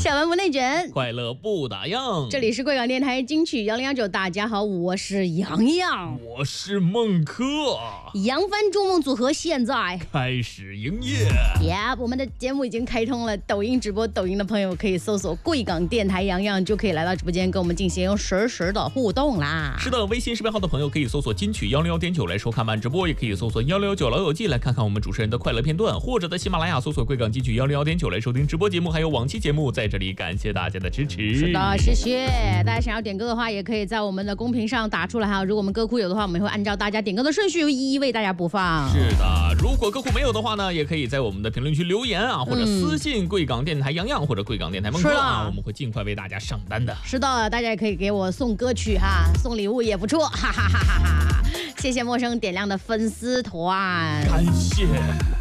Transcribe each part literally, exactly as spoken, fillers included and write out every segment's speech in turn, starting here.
小文不内卷， 快乐不打烊。 这里是贵港电台金曲幺零幺九，大家好，我是洋洋， 我是孟克， 扬帆筑梦组合现在开始营业。 呀、yeah, 我们的节目已经开通了抖音直播，抖音的朋友可以搜索贵港电台洋洋，就可以来到直播间跟我们进行实时的互动啦。 是的，微信视频号的朋友可以搜索金曲幺零幺点九来收看慢直播，也可以搜索幺零幺九老友记来看看我们主持人的快乐片段，或者在喜马拉雅搜索贵港金曲幺零幺点九来收听直播节目，还有往期节目。在这里感谢大家的支持。 是的，谢谢大家。想要点歌的话，也可以在我们的公屏上打出来哈。如果我们歌库有的话，我们会按照大家点歌的顺序一一为大家播放。 是的，如果歌库没有的话呢，也可以在我们的评论区留言啊，或者私信贵港电台洋洋或者贵港电台孟克啊，我们会尽快为大家上单的。 是的，大家也可以给我送歌曲哈，送礼物也不错，哈哈哈哈哈！谢谢陌生点亮的粉丝团， 感谢。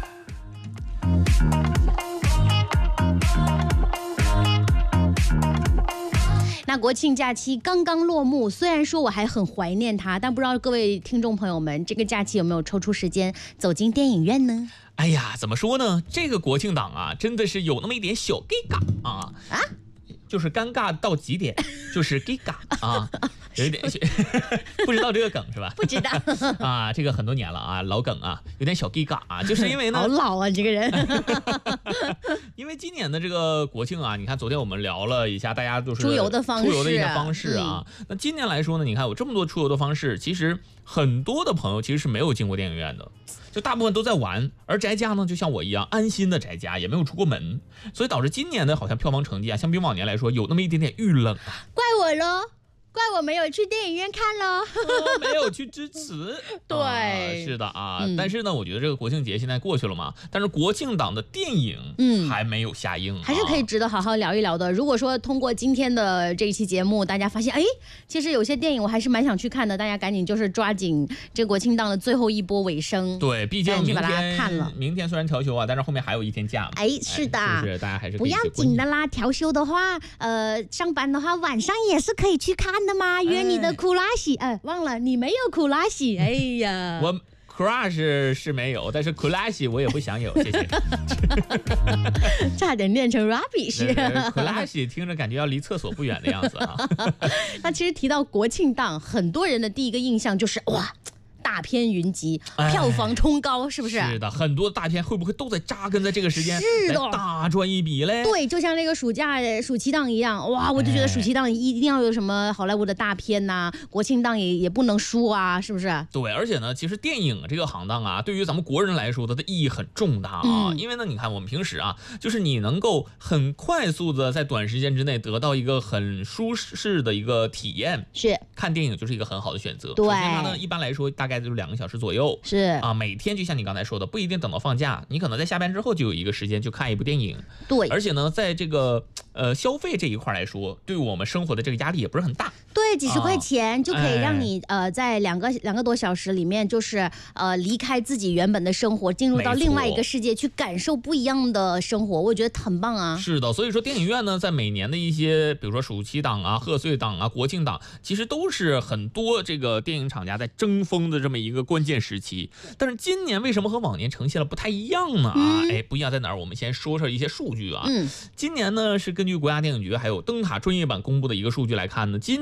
那国庆假期刚刚落幕，虽然说我还很怀念它，但不知道各位听众朋友们，这个假期有没有抽出时间走进电影院呢？ 哎呀，怎么说呢？这个国庆档啊，真的是有那么一点小尴尬啊啊，就是尴尬到极点，就是尴尬啊。有一点不知道这个梗是吧？ 不知道啊，这个很多年了啊，老梗啊，有点小尴尬啊，就是因为呢， 好老啊，这个人。 因为今年的这个国庆啊，你看昨天我们聊了一下，大家就是出游的方式， 出游的一些方式啊。嗯、那今年来说呢，你看有这么多出游的方式，其实很多的朋友其实是没有进过电影院的，就大部分都在玩，而宅家呢，就像我一样安心的宅家，也没有出过门，所以导致今年的好像票房成绩啊，相比往年来说，有那么一点点遇冷啊。 怪我咯。怪我没有去电影院看了、 呃，没有去支持。 对、 啊，是的啊、嗯。但是呢，我觉得这个国庆节现在过去了嘛，但是国庆档的电影，嗯，还没有下映、啊， 还是可以值得好好聊一聊的。如果说通过今天的这一期节目，大家发现，哎，其实有些电影我还是蛮想去看的，大家赶紧就是抓紧这个国庆档的最后一波尾声。 对，毕竟明天看了， 明天虽然调休啊，但是后面还有一天假嘛。 哎，是的， 哎、是不是大家还是不要紧的啦。调休的话，呃，上班的话晚上也是可以去看的嘛。约你的。库拉西，哎，忘了你没有库拉西，哎呀， 我 crush 是没有，但是库拉西我也不想有，谢谢。 差点念成 rubbish。 库拉西听着感觉要离厕所不远的样子啊。 那其实提到国庆档，很多人的第一个印象就是哇。大片云集，票房冲高，是不是？ 是的，很多大片会不会都在扎根在这个时间， 是的， 大赚一笔嘞？ 对，就像那个暑假暑期档一样，哇，我就觉得暑期档一定要有什么好莱坞的大片呐、啊，国庆档也也不能输啊，是不是？ 对，而且呢，其实电影这个行当啊，对于咱们国人来说，它的意义很重大啊，嗯、因为呢，你看我们平时啊，就是你能够很快速的在短时间之内得到一个很舒适的一个体验， 是看电影就是一个很好的选择。 对， 首先它呢，一般来说大概就是两个小时左右。 是啊，每天就像你刚才说的，不一定等到放假，你可能在下班之后就有一个时间去看一部电影。 对， 而且呢，在这个呃消费这一块来说，对我们生活的这个压力也不是很大。 对，几十块钱就可以让你、啊、呃在两个两个多小时里面，就是呃离开自己原本的生活，进入到另外一个世界，去感受不一样的生活，我觉得很棒啊。 是的，所以说电影院呢，在每年的一些，比如说暑期档啊、贺岁档啊、国庆档，其实都是很多这个电影厂家在争锋的这么一个关键时期。但是今年为什么和往年呈现了不太一样呢？啊，嗯、哎，不一样在哪儿？我们先说说一些数据啊。 嗯， 今年呢是根据国家电影局还有灯塔专业版公布的一个数据来看呢，今